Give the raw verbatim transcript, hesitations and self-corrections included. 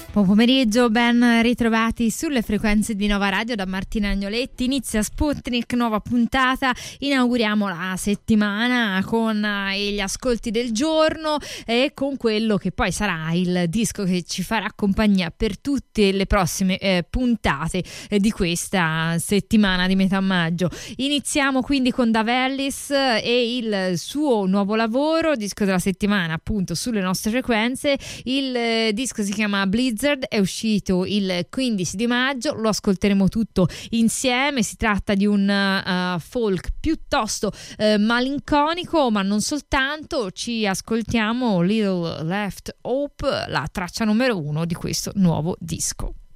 Buon pomeriggio, ben ritrovati sulle frequenze di Nova Radio da Martina Agnoletti. Inizia Sputnik, nuova puntata. Inauguriamo la settimana con gli ascolti del giorno e con quello che poi sarà il disco che ci farà compagnia per tutte le prossime eh, puntate eh, di questa settimana di metà maggio. Iniziamo quindi con Dave Ellis e il suo nuovo lavoro, disco della settimana appunto sulle nostre frequenze. Il eh, disco si chiama Blizzard, è uscito il quindici di maggio, lo ascolteremo tutto insieme. Si tratta di un uh, folk piuttosto uh, malinconico, ma non soltanto. Ci ascoltiamo Little Left Hope, la traccia numero uno di questo nuovo disco.